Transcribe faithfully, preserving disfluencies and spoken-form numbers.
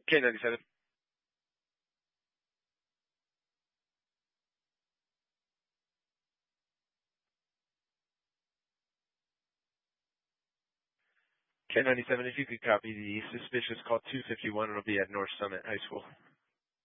K ninety-seven. K ninety-seven, if you could copy the suspicious call two fifty-one, it'll be at North Summit High School.